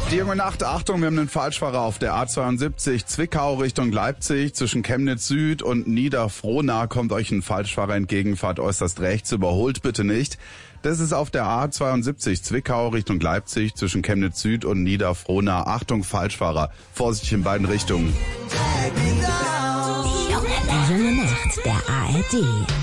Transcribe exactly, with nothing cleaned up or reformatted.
Die junge Nacht, Achtung, wir haben einen Falschfahrer auf der A zweiundsiebzig, Zwickau Richtung Leipzig, zwischen Chemnitz Süd und Niederfrohna kommt euch ein Falschfahrer entgegen, fahrt äußerst rechts, überholt bitte nicht. Das ist auf der A zweiundsiebzig, Zwickau Richtung Leipzig, zwischen Chemnitz Süd und Niederfrohna. Achtung, Falschfahrer, Vorsicht in beiden Richtungen. Die junge Nacht der A R D.